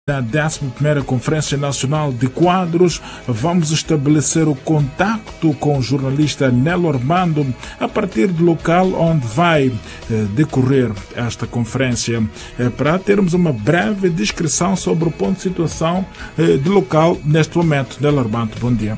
Na 11ª Conferência Nacional de Quadros, vamos estabelecer o contacto com o jornalista Nelo Armando a partir do local onde vai decorrer esta conferência, para termos uma breve descrição sobre o ponto de situação do local neste momento. Nelo Armando, bom dia.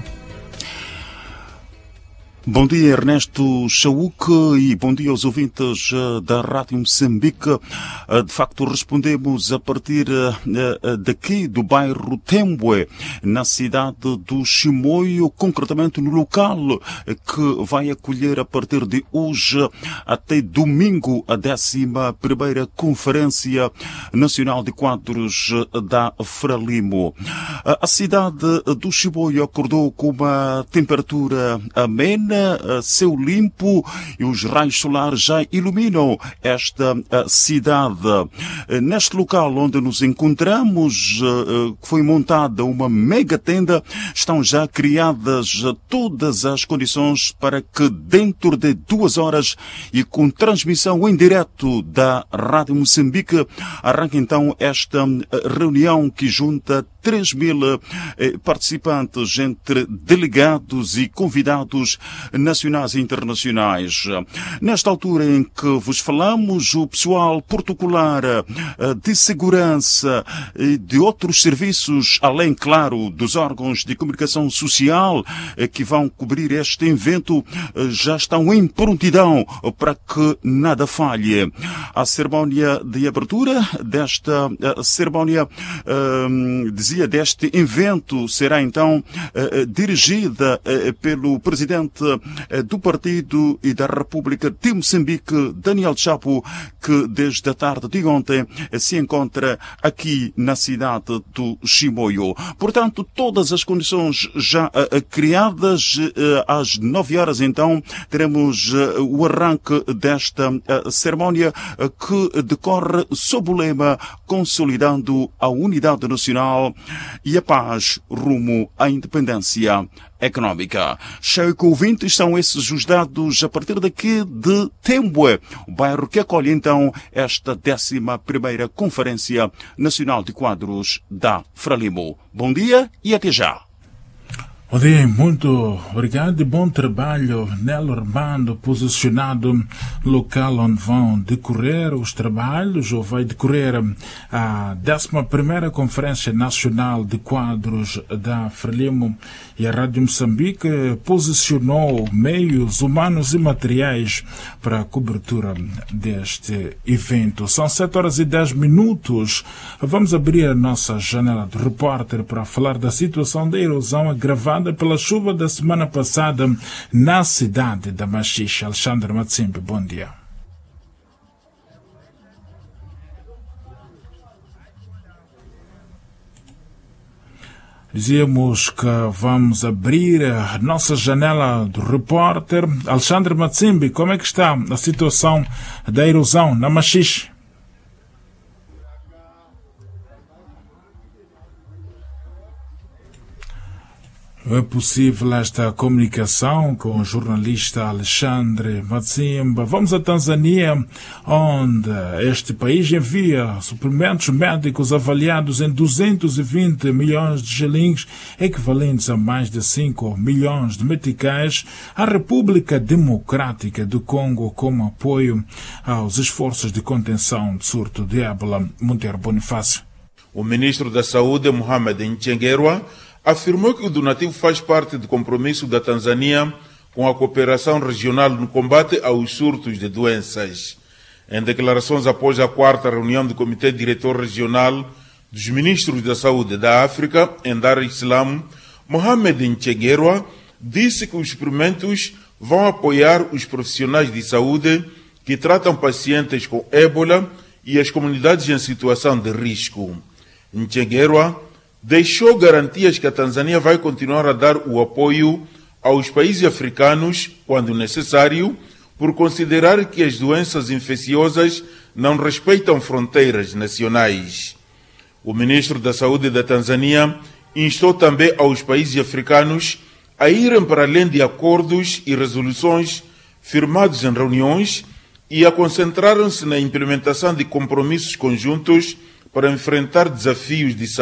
Bom dia, Ernesto Chauque, e bom dia aos ouvintes da Rádio Moçambique. De facto, respondemos a partir daqui do bairro Tembue, na cidade do Chimoio, concretamente no local que vai acolher a partir de hoje até domingo a 11ª Conferência Nacional de Quadros da Frelimo. A cidade do Chimoio acordou com uma temperatura amena, céu limpo, e os raios solares já iluminam esta cidade. Neste local onde nos encontramos, foi montada uma mega tenda, estão já criadas todas as condições para que dentro de 2 horas e com transmissão em direto da Rádio Moçambique arranque então esta reunião que junta 3.000 participantes entre delegados e convidados nacionais e internacionais. Nesta altura em que vos falamos, o pessoal particular de segurança e de outros serviços, além, claro, dos órgãos de comunicação social que vão cobrir este evento, já estão em prontidão para que nada falhe. A cerimónia de abertura desta cerimónia, deste evento, será então dirigida pelo presidente do Partido e da República de Moçambique, Daniel Chapo, que desde a tarde de ontem se encontra aqui na cidade do Chimoio. Portanto, todas as condições já criadas. Às 9 horas então teremos o arranque desta cerimónia que decorre sob o lema Consolidando a Unidade Nacional e a Paz rumo à Independência Económica. Cheio com ouvintes, são esses os dados a partir daqui de Tembue, o bairro que acolhe então esta 11ª Conferência Nacional de Quadros da Frelimo. Bom dia e até já. Bom dia, muito obrigado e bom trabalho, Nelo Armando, posicionado no local onde vão decorrer os trabalhos, ou vai decorrer a 11ª Conferência Nacional de Quadros da Frelimo, e a Rádio Moçambique posicionou meios humanos e materiais para a cobertura deste evento. São 7h10. Vamos abrir a nossa janela de repórter para falar da situação da erosão agravada pela chuva da semana passada na cidade da Machixe. Alexandre Matsimbe, bom dia. Dizíamos que vamos abrir a nossa janela do repórter. Alexandre Matsimbe, como é que está a situação da erosão na Machixe? É possível esta comunicação com o jornalista Alexandre Matsimba. Vamos à Tanzânia, onde este país envia suprimentos médicos avaliados em 220 milhões de shillings, equivalentes a mais de 5 milhões de meticais, à República Democrática do Congo, como apoio aos esforços de contenção do surto de ébola. Monteiro Bonifácio. O ministro da Saúde, Mohamed Nchengerwa, afirmou que o donativo faz parte do compromisso da Tanzânia com a cooperação regional no combate aos surtos de doenças. Em declarações após a 4ª reunião do Comitê Diretor Regional dos Ministros da Saúde da África, em Dar es Salaam, Mohamed Nchengerwa disse que os experimentos vão apoiar os profissionais de saúde que tratam pacientes com ébola e as comunidades em situação de risco. Nchengerwa deixou garantias que a Tanzânia vai continuar a dar o apoio aos países africanos quando necessário, por considerar que as doenças infecciosas não respeitam fronteiras nacionais. O ministro da Saúde da Tanzânia instou também aos países africanos a irem para além de acordos e resoluções firmados em reuniões e a concentrarem-se na implementação de compromissos conjuntos para enfrentar desafios de